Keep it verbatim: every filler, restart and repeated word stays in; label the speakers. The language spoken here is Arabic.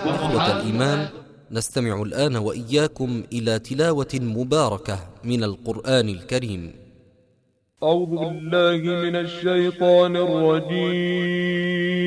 Speaker 1: إخوة الإيمان، نستمع الآن وإياكم إلى تلاوة مباركة من القرآن الكريم.
Speaker 2: أعوذ بالله من الشيطان الرجيم.